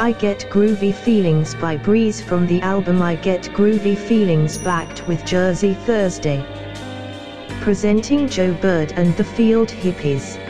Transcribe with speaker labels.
Speaker 1: I Get Groovy Feelings by Breeze from the album I Get Groovy Feelings backed with Jersey Thursday. Presenting Joe Bird and the Field Hippies.